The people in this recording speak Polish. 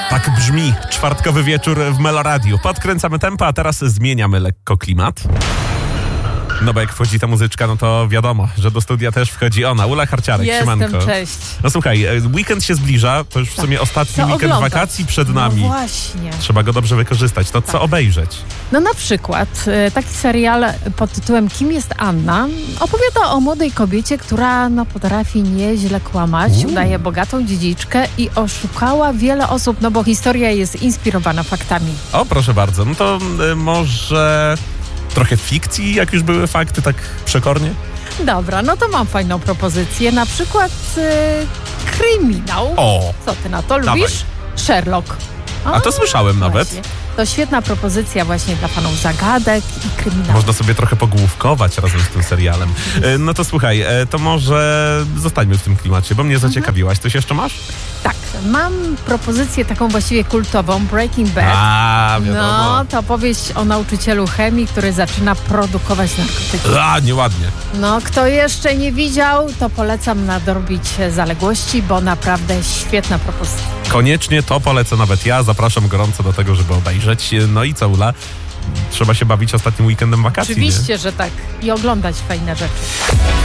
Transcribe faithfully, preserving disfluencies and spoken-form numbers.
Tak brzmi czwartkowy wieczór w Meloradiu. Podkręcamy tempo, a teraz zmieniamy lekko klimat. No bo jak wchodzi ta muzyczka, no to wiadomo, że do studia też wchodzi ona, Ula Harciarek. Jestem, siemanko. cześć. No słuchaj, weekend się zbliża, to już w sumie ostatni Co weekend oglądać? wakacji przed nami. No właśnie. Trzeba go dobrze wykorzystać. To co obejrzeć? No na przykład e, taki serial pod tytułem Kim jest Anna opowiada o młodej kobiecie, która no, potrafi nieźle kłamać, Uuu. udaje bogatą dziedziczkę i oszukała wiele osób, no bo historia jest inspirowana faktami. O, proszę bardzo. No to y, może trochę fikcji, jak już były fakty, tak przekornie? Dobra, no to mam fajną propozycję, na przykład e, kryminał. O! Co ty na to Dawaj. lubisz? Sherlock. A to słyszałem nawet. Właśnie. To świetna propozycja właśnie dla fanów zagadek i kryminałów. Można sobie trochę pogłówkować razem z tym serialem. E, No to słuchaj, e, to może zostańmy w tym klimacie, bo mnie zaciekawiłaś. Coś jeszcze masz? Tak, mam propozycję taką właściwie kultową, Breaking Bad. A, wiadomo. No, to opowieść o nauczycielu chemii, który zaczyna produkować narkotyki. A, nieładnie. No, kto jeszcze nie widział, to polecam nadrobić zaległości, bo naprawdę świetna propozycja. Koniecznie to polecę nawet ja. Zapraszam gorąco do tego, żeby obejrzeć. No i co, Ula? Trzeba się bawić ostatnim weekendem wakacji, nie? Oczywiście, że tak. I oglądać fajne rzeczy.